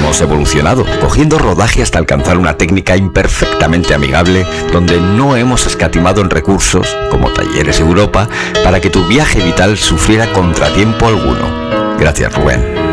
Hemos evolucionado, cogiendo rodaje hasta alcanzar una técnica imperfectamente amigable, donde no hemos escatimado en recursos, como Talleres Europa, para que tu viaje vital sufriera contratiempo alguno. Gracias, Rubén.